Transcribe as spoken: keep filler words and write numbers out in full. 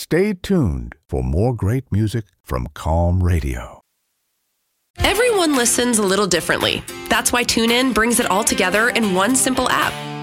Stay tuned for more great music from Calm Radio. Everyone listens a little differently. That's why TuneIn brings it all together in one simple app.